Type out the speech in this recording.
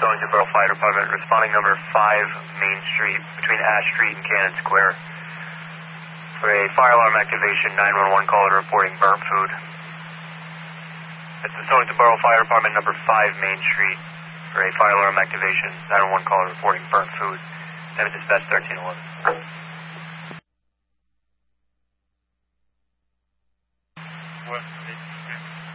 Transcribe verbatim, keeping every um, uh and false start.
Stonington Borough Fire Department, responding number five Main Street, between Ash Street and Cannon Square. For a fire alarm activation, nine one one caller reporting burnt food. That's the Stonington Borough Fire Department, number five Main Street. For a fire alarm activation, nine one one caller reporting burnt food. Then dispatch thirteen eleven.